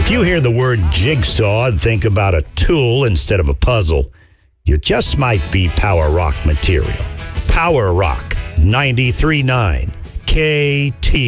If you hear the word jigsaw and think about a tool instead of a puzzle, you just might be Power Rock material. Power Rock 93.9 KT.